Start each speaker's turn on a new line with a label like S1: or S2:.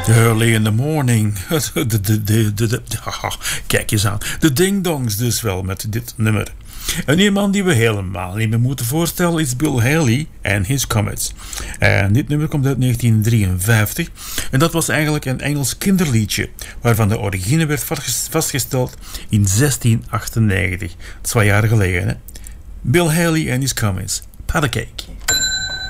S1: Early in the morning. Kijk eens aan. De Ding Dongs dus wel met dit nummer. En een man die we helemaal niet meer moeten voorstellen is Bill Haley en His Comets. En dit nummer komt uit 1953. En dat was eigenlijk een Engels kinderliedje, waarvan de origine werd vastgesteld in 1698. 2 jaar geleden, hè? Bill Haley en His Comets. Pat a cake.